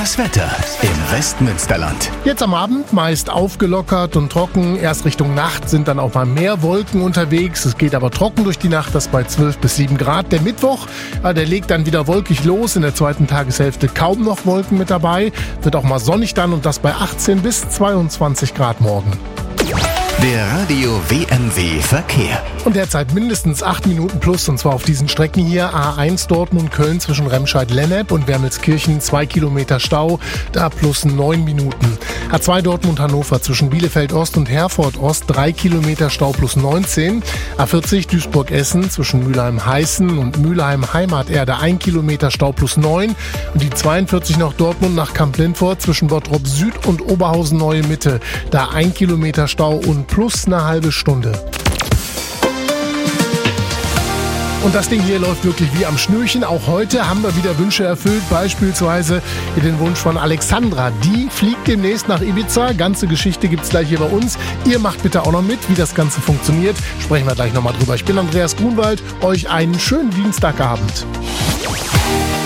Das Wetter im Westmünsterland. Jetzt am Abend meist aufgelockert und trocken. Erst Richtung Nacht sind dann auch mal mehr Wolken unterwegs. Es geht aber trocken durch die Nacht, das bei 12 bis 7 Grad. Der Mittwoch, der legt dann wieder wolkig los. In der zweiten Tageshälfte kaum noch Wolken mit dabei. Wird auch mal sonnig dann und das bei 18 bis 22 Grad morgen. Der Radio WMW Verkehr. Und derzeit mindestens 8 Minuten plus, und zwar auf diesen Strecken hier. A1 Dortmund-Köln zwischen Remscheid-Lennep und Wermelskirchen 2 Kilometer Stau, da plus 9 Minuten. A2 Dortmund-Hannover zwischen Bielefeld-Ost und Herford-Ost 3 Kilometer Stau plus 19. A40 Duisburg-Essen zwischen Mülheim-Heißen und Mülheim-Heimaterde 1 Kilometer Stau plus 9. Und die 42 nach Dortmund nach Kamp-Lintfort zwischen Bottrop Süd und Oberhausen-Neue Mitte, da 1 Kilometer Stau und plus eine halbe Stunde. Und das Ding hier läuft wirklich wie am Schnürchen. Auch heute haben wir wieder Wünsche erfüllt. Beispielsweise den Wunsch von Alexandra. Die fliegt demnächst nach Ibiza. Ganze Geschichte gibt's gleich hier bei uns. Ihr macht bitte auch noch mit, wie das Ganze funktioniert. Sprechen wir gleich nochmal drüber. Ich bin Andreas Grunwald. Euch einen schönen Dienstagabend.